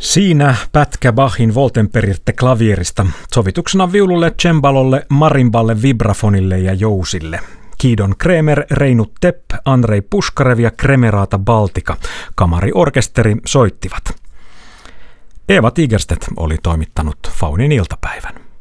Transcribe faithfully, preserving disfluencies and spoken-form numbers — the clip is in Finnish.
Siinä pätkä Bachin Woltenperiertä klavierista, sovituksena viululle, cembalolle, marimballe, vibrafonille ja jousille. Kiidon Kremer, Reinu Tepp, Andrei Puskarev ja Kremerata Baltika, kamariorkesteri, soittivat. Eeva Tigerstedt oli toimittanut Faunin iltapäivän.